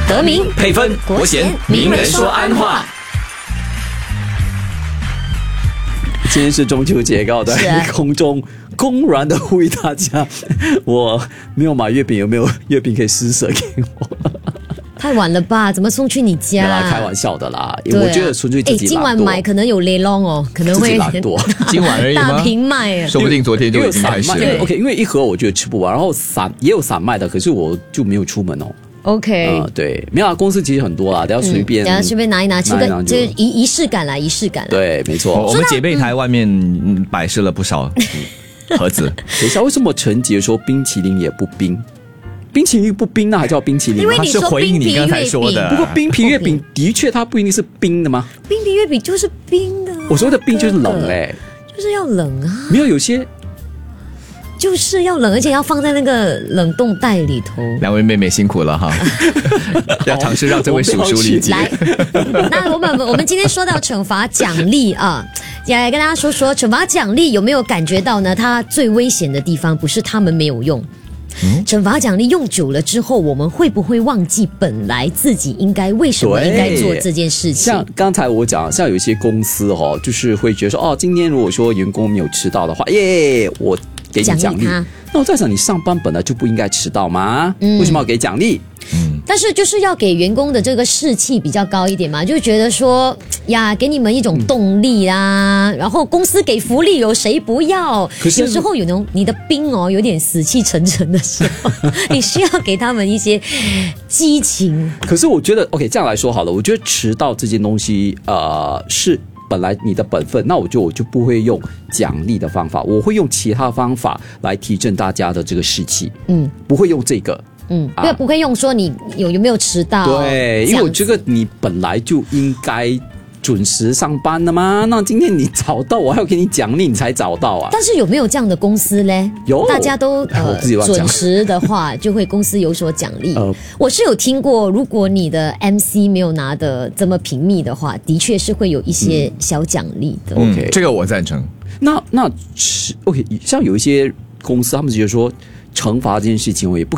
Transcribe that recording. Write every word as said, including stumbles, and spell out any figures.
德明配分国贤名人说安话。 今天是中秋节，我在空中公然的呼吁大家，我没有买月饼，有没有月饼可以施舍给我？ 太晚了吧？怎么送去你家？ 没啦，开玩笑的啦。因为我觉得纯粹自己懒惰。 今晚买可能有雷龙哦，可能会懒惰。 今晚而已吗？ 大瓶卖， 说不定昨天就已经开始了。 OK， 因为一盒我觉得吃不完，然后散也有散卖的，可是我就没有出门哦。 OK， 嗯，对，没有啦，公司其实很多啦，等下随便， 等下随便拿一拿，吃个就是仪仪式感啦，仪式感啦。 对，没错。 我们姐妹台外面摆设了不少盒子。 等一下，为什么陈杰说冰淇淋也不冰？冰淇淋不冰，那还叫冰淇淋吗？ 因为你说冰皮月饼， 不过冰皮月饼的确它不一定是冰的吗？ 冰皮月饼就是冰的、啊。 我说的冰就是冷嘞、欸， 就是要冷啊。 没有，有些就是要冷，而且要放在那个冷冻袋里头。 两位妹妹辛苦了哈，要尝试让这位叔叔理解。 来，那我们我们今天说到惩罚奖励啊，也来跟大家说说惩罚奖励有没有感觉到呢？它最危险的地方不是他们没有用。嗯、惩罚奖励用久了之后，我们会不会忘记本来自己应该为什么应该做这件事情？ 像刚才我讲，像有一些公司哦，就是会觉得说，哦，今天如果说员工没有迟到的话，耶，我给你奖励。那我在想，你上班本来就不应该迟到吗？嗯、为什么要给奖励？ 嗯，但是就是要给员工的这个士气比较高一点嘛，就觉得说呀，给你们一种动力啦，嗯、然后公司给福利，有谁不要？可是有时候有那种你的兵哦，有点死气沉沉的时候，你需要给他们一些激情。 可是我觉得 ，OK， 这样来说好了，我觉得迟到这件东西，呃，是本来你的本分，那我就我就不会用奖励的方法，我会用其他方法来提振大家的这个士气。嗯，不会用这个。 嗯，因为不会用说你有有没有迟到， 对，因为我觉得你本来就应该准时上班的嘛。那今天你早到，我还要给你奖励，你才早到啊。 但是有没有这样的公司嘞？ 有， 大家都呃准时的话，就会公司有所奖励。呃、我是有听过，如果你的 M C 没有拿的这么频密的话，的确是会有一些小奖励的。 嗯、OK， 这个我赞成。 那那 OK， 像有一些公司，他们觉得说惩罚这件事情，我也不